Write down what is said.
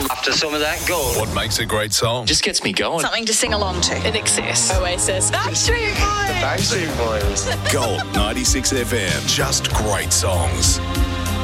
After some of that gold. What makes a great song? Just gets me going. Something to sing along to. In excess. Oasis. Backstreet Boys. Backstreet Boys. Gold 96 FM. Just great songs.